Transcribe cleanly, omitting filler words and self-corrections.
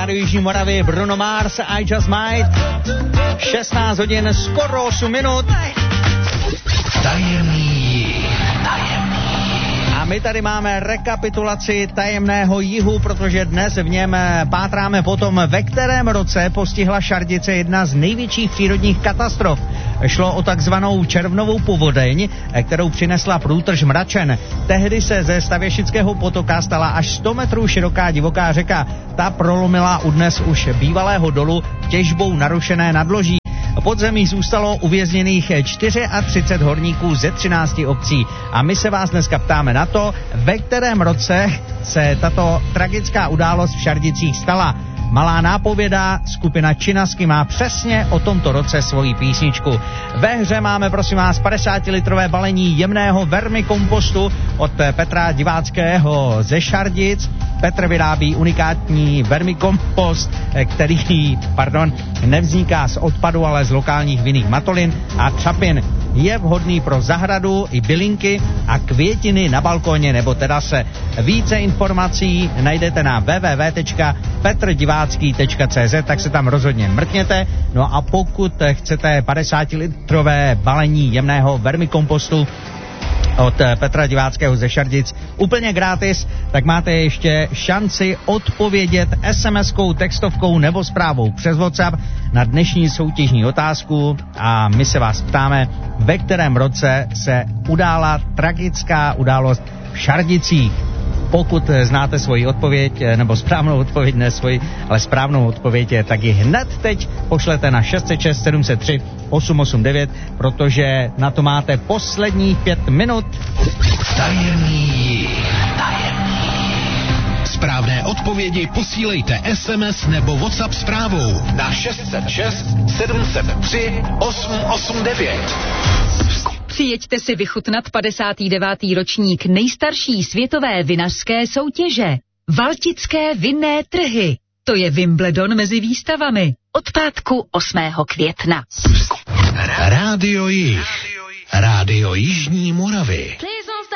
rádiu Jižní Moravy, Bruno Mars, I Just Might. 16 hodin, skoro 8 minut. Tajemný. A my tady máme rekapitulaci tajemného jihu, protože dnes v něm pátráme po tom, ve kterém roce postihla Šardice jedna z největších přírodních katastrof. Šlo o takzvanou červnovou povodeň, kterou přinesla průtrž Mračen. Tehdy se ze Stavěšického potoka stala až 100 metrů široká divoká řeka. Ta prolomila u dnes už bývalého dolu těžbou narušené nadloží. Pod zemí zůstalo uvězněných 34 horníků ze 13 obcí. A my se vás dneska ptáme na to, ve kterém roce se tato tragická událost v Šardicích stala. Malá nápověda, skupina Činasky má přesně o tomto roce svoji písničku. Ve hře máme, prosím vás, 50-litrové balení jemného vermikompostu od Petra Diváckého ze Šardic. Petr vyrábí unikátní vermikompost, který, nevzniká z odpadu, ale z lokálních vinných matolin a třapin. Je vhodný pro zahradu i bylinky a květiny na balkoně nebo terase. Více informací najdete na www.petrdivácký.cz, tak se tam rozhodně mrkněte. No a pokud chcete 50-litrové balení jemného vermikompostu od Petra Diváckého ze Šardic úplně gratis, tak máte ještě šanci odpovědět SMS-kou, textovkou nebo zprávou přes WhatsApp na dnešní soutěžní otázku a my se vás ptáme, ve kterém roce se udála tragická událost v Šardicích. Pokud znáte svoji odpověď, nebo správnou odpověď, ne svoji, ale správnou odpověď, tak ji hned teď pošlete na 606 703 889, protože na to máte posledních 5 minut. Tajemný. Správné odpovědi posílejte SMS nebo WhatsApp zprávou na 606 703 889. Přijeďte si vychutnat 59. ročník nejstarší světové vinařské soutěže. Valtické vinné trhy. To je Wimbledon mezi výstavami. Od pátku 8. května. Rádio Jih. Rádio Jižní Moravy.